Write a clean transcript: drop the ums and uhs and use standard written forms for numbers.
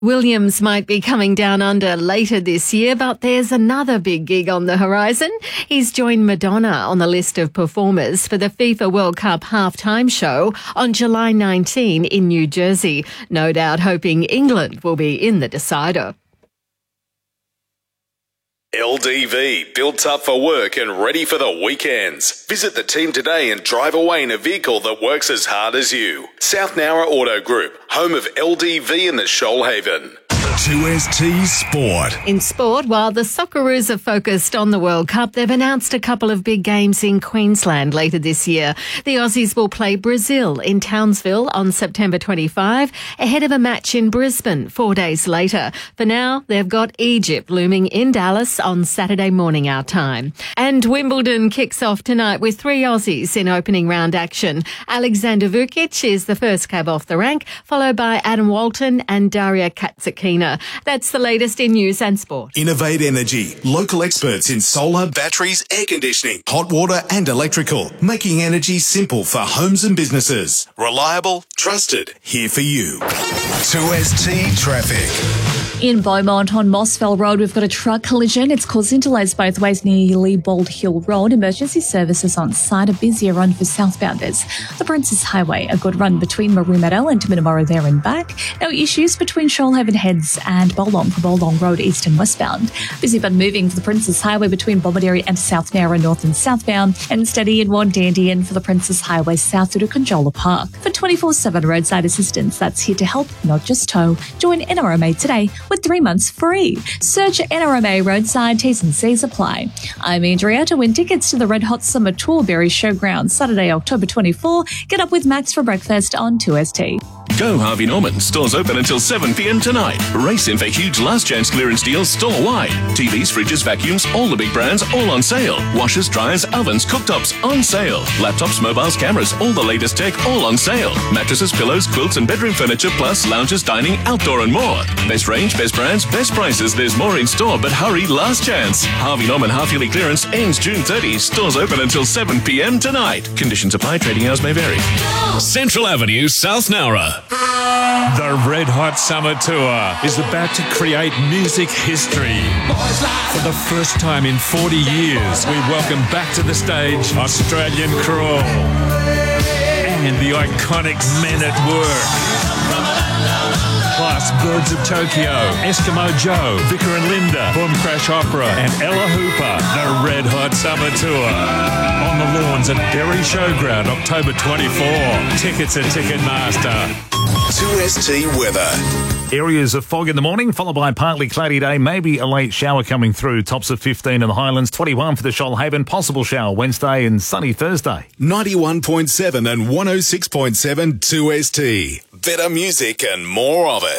Williams might be coming down under later this year, but there's another big gig on the horizon. He's joined Madonna on the list of performers for the FIFA World Cup halftime show on July 19 in New Jersey. No doubt hoping England will be in the decider. LDV, built tough for work and ready for the weekends. Visit the team today and drive away in a vehicle that works as hard as you. South Nowra Auto Group, home of LDV in the Shoalhaven. 2ST Sport. In sport, while the Socceroos are focused on the World Cup, they've announced a couple of big games in Queensland later this year. The Aussies will play Brazil in Townsville on September 25, ahead of a match in Brisbane 4 days later. For now, they've got Egypt looming in Dallas on Saturday morning our time. And Wimbledon kicks off tonight with 3 Aussies in opening round action. Alexander Vukic is the first cab off the rank, followed by Adam Walton and Daria Katsakina. That's the latest in news and sport. Innovate Energy, local experts in solar, batteries, air conditioning, hot water and electrical, making energy simple for homes and businesses. Reliable, trusted, here for you. 2ST Traffic. In Beaumont on Mossville Road, we've got a truck collision. It's causing delays both ways near Bald Hill Road. Emergency services on site. A busier run for southbounders. The Princess Highway, a good run between Maroon Meadow and Minamoro there and back. No issues between Shoalhaven Heads and Bolong for Bolong Road east and westbound. Busy but moving for the Princess Highway between Bomaderry and South Nowra north and southbound. And steady in Wandandian for the Princess Highway south through to Conjola Park. For 24/7 roadside assistance, that's here to help, not just tow. Join NRMA today with 3 months free. Search NRMA roadside, T's and C's apply. I'm Andrea. To win tickets to the Red Hot Summer Tour Berry Showground Saturday, October 24, get up with Max for breakfast on 2ST. Go Harvey Norman. Stores open until 7 p.m. tonight. Race in for huge last chance clearance deals store-wide. TVs, fridges, vacuums, all the big brands, all on sale. Washers, dryers, ovens, cooktops, on sale. Laptops, mobiles, cameras, all the latest tech, all on sale. Mattresses, pillows, quilts and bedroom furniture, plus lounges, dining, outdoor and more. Best range, best brands, best prices. There's more in store, but hurry, last chance. Harvey Norman half-yearly clearance ends June 30. Stores open until 7 p.m. tonight. Conditions apply. Trading hours may vary. Central Avenue, South Nowra. The Red Hot Summer Tour is about to create music history. For the first time in 40 years, we welcome back to the stage Australian Crawl and the iconic Men at Work. Plus Birds of Tokyo, Eskimo Joe, Vicar and Linda, Boom Crash Opera and Ella Hooper. The Red Hot Summer Tour. On the lawns at Berry Showground, October 24. Tickets at Ticketmaster. 2ST Weather. Areas of fog in the morning, followed by a partly cloudy day, maybe a late shower coming through. Tops of 15 in the Highlands, 21 for the Shoalhaven, possible shower Wednesday and sunny Thursday. 91.7 and 106.7 2ST. Better music and more of it.